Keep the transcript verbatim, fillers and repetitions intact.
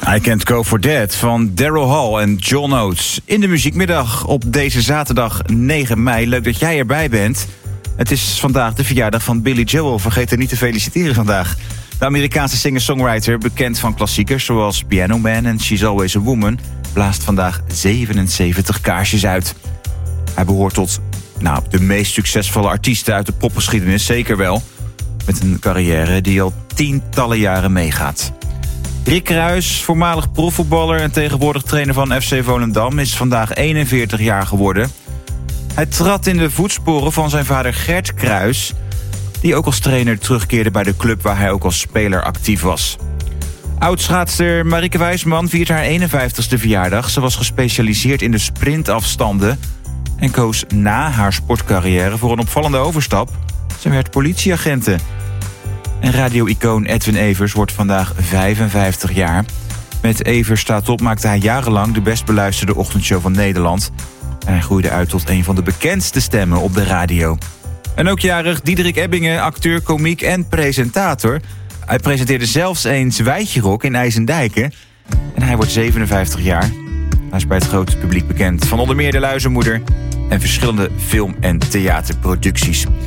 I Can't Go For That van Daryl Hall en John Oates. In de muziekmiddag op deze zaterdag negen mei. Leuk dat jij erbij bent. Het is vandaag de verjaardag van Billy Joel. Vergeet haar niet te feliciteren vandaag. De Amerikaanse singer-songwriter, bekend van klassiekers zoals Piano Man en She's Always a Woman, blaast vandaag zevenenzeventig kaarsjes uit. Hij behoort tot nou, de meest succesvolle artiesten uit de popgeschiedenis, zeker wel. Met een carrière die al tientallen jaren meegaat. Rick Kruijs, voormalig profvoetballer en tegenwoordig trainer van F C Volendam, is vandaag eenenveertig jaar geworden. Hij trad in de voetsporen van zijn vader Gert Kruijs, die ook als trainer terugkeerde bij de club waar hij ook als speler actief was. Oud-schaatster Marieke Wijsman viert haar eenenvijftigste verjaardag. Ze was gespecialiseerd in de sprintafstanden en koos na haar sportcarrière voor een opvallende overstap. Ze werd politieagente. En radio-icoon Edwin Evers wordt vandaag vijfenvijftig jaar. Met Evers staat op maakte hij jarenlang de best beluisterde ochtendshow van Nederland. En hij groeide uit tot een van de bekendste stemmen op de radio. En ook jarig Diederik Ebbingen, acteur, komiek en presentator. Hij presenteerde zelfs eens Wijtjerok in IJsendijken. En hij wordt zevenenvijftig jaar. Hij is bij het grote publiek bekend van onder meer De Luizenmoeder en verschillende film- en theaterproducties.